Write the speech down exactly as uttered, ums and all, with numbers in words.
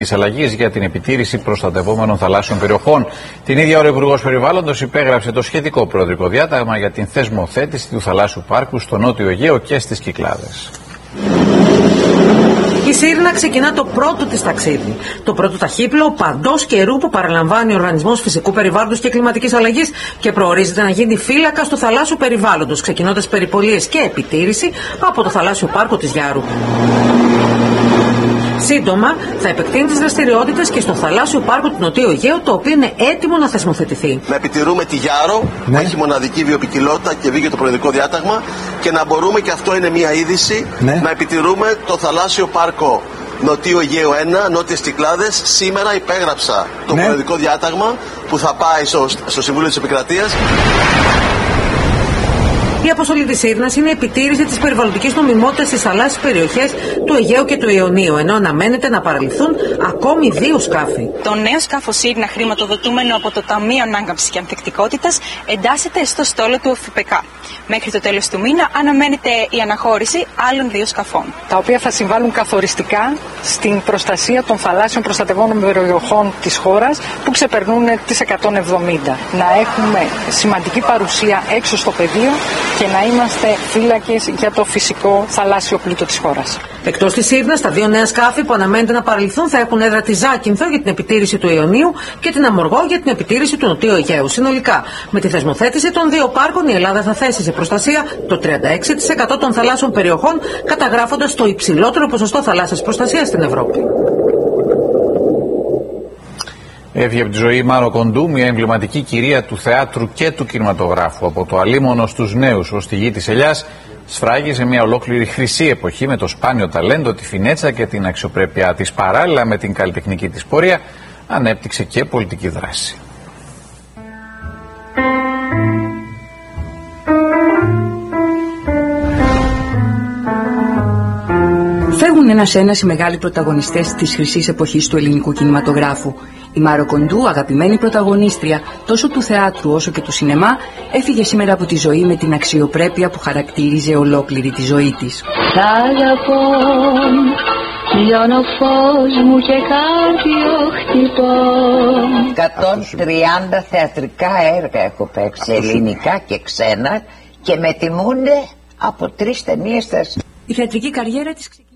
Τη αλλαγή για την επιτήρηση προστατευόμενων θαλάσσιων περιοχών. Την ίδια ώρα ο Υπουργός Περιβάλλοντος υπέγραψε το σχετικό προεδρικό διάταγμα για την θεσμοθέτηση του θαλάσσιου πάρκου στο Νότιο Αιγαίο και στις Κυκλάδες. Η Σύρνα ξεκινά το πρώτο της ταξίδι. Το πρώτο ταχύπλο παντός καιρού που παραλαμβάνει ο Οργανισμός Φυσικού Περιβάλλοντος και Κλιματικής Αλλαγής και προορίζεται να γίνει φύλακα στο θαλάσσιο περιβάλλοντος, ξεκινώντας περιπολίες και επιτήρηση από το θαλάσσιο πάρκο της Γιάρου. Σύντομα θα επεκτείνει τις δραστηριότητες και στο θαλάσσιο πάρκο του Νοτιού Αιγαίου, το οποίο είναι έτοιμο να θεσμοθετηθεί. Να επιτηρούμε τη Γιάρο, ναι, που έχει μοναδική βιοποικιλότητα και βγήκε το προεδρικό διάταγμα, και να μπορούμε, και αυτό είναι μια είδηση, ναι, να επιτηρούμε το θαλάσσιο πάρκο Νοτιού Αιγαίου ένα, Νότιες Κυκλάδες. Σήμερα υπέγραψα το ναι. προεδρικό διάταγμα που θα πάει στο, στο Συμβούλιο της Επικρατείας. Η αποστολή της Σύρνας είναι η επιτήρηση της περιβαλλοντικής νομιμότητας στις θαλάσσιες περιοχές του Αιγαίου και του Ιωνίου, ενώ αναμένεται να παραληφθούν ακόμη δύο σκάφη. Το νέο σκάφος Σύρνα, χρηματοδοτούμενο από το Ταμείο Ανάκαμψης και Ανθεκτικότητας, εντάσσεται στο στόλο του ΟΦΠΚ. Μέχρι το τέλος του μήνα αναμένεται η αναχώρηση άλλων δύο σκαφών, τα οποία θα συμβάλλουν καθοριστικά στην προστασία των θαλάσσιων προστατευόμενων περιοχών της χώρας που ξεπερνούν τις εκατόν εβδομήντα. Να έχουμε σημαντική παρουσία έξω στο πεδίο και να είμαστε φύλακες για το φυσικό θαλάσσιο πλούτο της χώρας. Εκτός της Σύρνας, τα δύο νέα σκάφη που αναμένεται να παραληφθούν θα έχουν έδρα τη Ζάκυνθο για την επιτήρηση του Ιωνίου και την Αμοργό για την επιτήρηση του Νοτιού Αιγαίου. Συνολικά, με τη θεσμοθέτηση των δύο πάρκων, η Ελλάδα θα θέσει σε προστασία το τριάντα έξι τοις εκατό των θαλάσσιων περιοχών, καταγράφοντας το υψηλότερο ποσοστό θαλάσσιας προστασίας στην Ευρώπη. Έφυγε από τη ζωή η Μάρο Κοντού, μια εμβληματική κυρία του θεάτρου και του κινηματογράφου. Από το αλίμονο στους νέους ως τη γη της ελιάς, σφράγιζε μια ολόκληρη χρυσή εποχή με το σπάνιο ταλέντο, τη φινέτσα και την αξιοπρέπειά της. Παράλληλα με την καλλιτεχνική της πορεία, ανέπτυξε και πολιτική δράση. Φεύγουν ένας-ένας οι μεγάλοι πρωταγωνιστές της χρυσής εποχής του ελληνικού κινηματογράφου. Η Μάρο Κοντού, αγαπημένη πρωταγωνίστρια τόσο του θεάτρου όσο και του σινεμά, έφυγε σήμερα από τη ζωή με την αξιοπρέπεια που χαρακτήριζε ολόκληρη τη ζωή της. Σ' αγαπώ, λιώνω φως μου και κάρδιο χτυπώ. εκατόν τριάντα θεατρικά έργα έχω παίξει, ελληνικά και ξένα, και με τιμούνε από τρεις ταινίες. Η θεατρική καριέρα της ξεκίνησε.